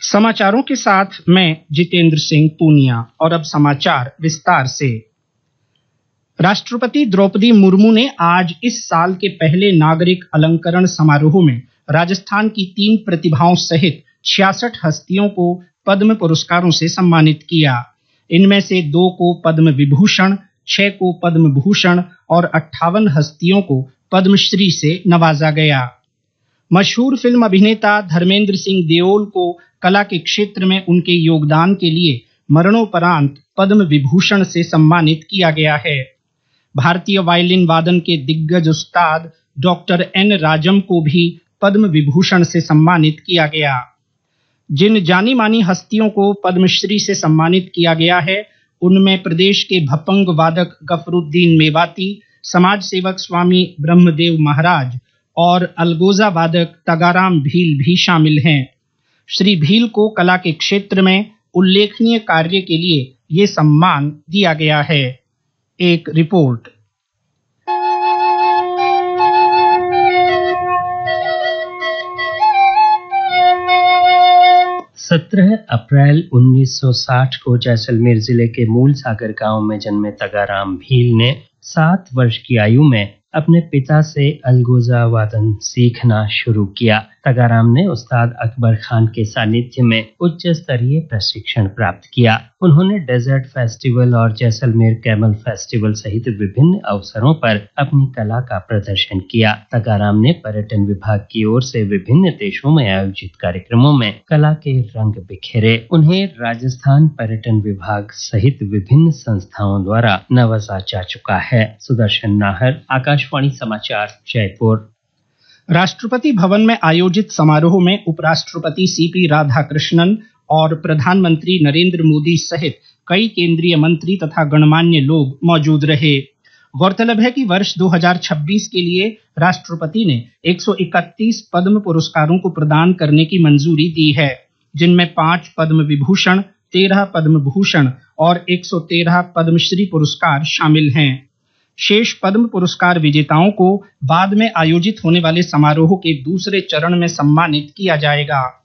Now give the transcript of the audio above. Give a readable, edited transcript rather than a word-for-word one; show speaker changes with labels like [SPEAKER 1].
[SPEAKER 1] समाचारों के साथ मैं जितेंद्र सिंह पूनिया। और अब समाचार विस्तार से। राष्ट्रपति द्रौपदी मुर्मू ने आज इस साल के पहले नागरिक अलंकरण समारोह में राजस्थान की 3 प्रतिभाओं सहित 66 हस्तियों को पद्म पुरस्कारों से सम्मानित किया। इनमें से 2 को पद्म विभूषण, 6 को पद्म भूषण और 58 हस्तियों को पद्मश्री से नवाजा गया। मशहूर फिल्म अभिनेता धर्मेंद्र सिंह देओल को कला के क्षेत्र में उनके योगदान के लिए मरणोपरांत पद्म विभूषण से सम्मानित किया गया है। भारतीय वायलिन वादन के दिग्गज उस्ताद डॉक्टर एन राजम को भी पद्म विभूषण से सम्मानित किया गया। जिन जानी मानी हस्तियों को पद्मश्री से सम्मानित किया गया है, उनमें प्रदेश के भपंग वादक गफरुद्दीन मेवाती, समाज सेवक स्वामी ब्रह्मदेव महाराज और अलगोजा वादक तगाराम भील भी शामिल हैं। श्री भील को कला के क्षेत्र में उल्लेखनीय कार्य के लिए ये सम्मान दिया गया है। एक रिपोर्ट।
[SPEAKER 2] 17 अप्रैल 1960 को जैसलमेर जिले के मूल सागर गांव में जन्मे तगाराम भील ने 7 वर्ष की आयु में अपने पिता से अलगोजा वादन सीखना शुरू किया। तगाराम ने उस्ताद अकबर खान के सानिध्य में उच्च स्तरीय प्रशिक्षण प्राप्त किया। उन्होंने डेजर्ट फेस्टिवल और जैसलमेर कैमल फेस्टिवल सहित विभिन्न अवसरों पर अपनी कला का प्रदर्शन किया। तगाराम ने पर्यटन विभाग की ओर से विभिन्न देशों में आयोजित कार्यक्रमों में कला के रंग बिखेरे। उन्हें राजस्थान पर्यटन विभाग सहित विभिन्न संस्थाओं द्वारा नवाजा जा चुका है। सुदर्शन नाहर, आकाशवाणी समाचार, जयपुर।
[SPEAKER 1] राष्ट्रपति भवन में आयोजित समारोह में उपराष्ट्रपति सीपी राधाकृष्णन और प्रधानमंत्री नरेंद्र मोदी सहित कई केंद्रीय मंत्री तथा गणमान्य लोग मौजूद रहे। गौरतलब है कि वर्ष 2026 के लिए राष्ट्रपति ने 131 पद्म पुरस्कारों को प्रदान करने की मंजूरी दी है, जिनमें 5 पद्म विभूषण, 13 पद्म भूषण और 113 पद्मश्री पुरस्कार शामिल हैं। शेष पद्म पुरस्कार विजेताओं को बाद में आयोजित होने वाले समारोह के दूसरे चरण में सम्मानित किया जाएगा।